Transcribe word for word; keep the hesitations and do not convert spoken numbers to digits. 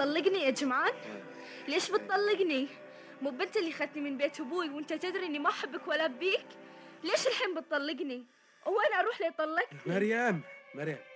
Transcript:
تطلقني يا جمعان؟ ليش بتطلقني؟ مو بنت اللي خدتني من بيت ابوي وانت تدري اني ما احبك ولا ابيك؟ ليش الحين بتطلقني؟ وين اروح ليطلقني؟ مريم مريم